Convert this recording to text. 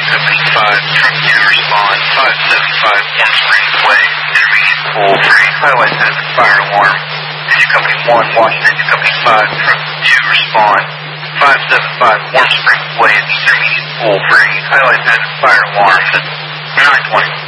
Company 5, truck 2 respond, 575 Warm Springs Way, intermediate pool, free, highway hazard, fire alarm. Engine Company 1, Washington, Engine Company 5, truck 2 respond, 575 Warm Springs Way, intermediate pool, free, highway hazard, fire alarm, 920.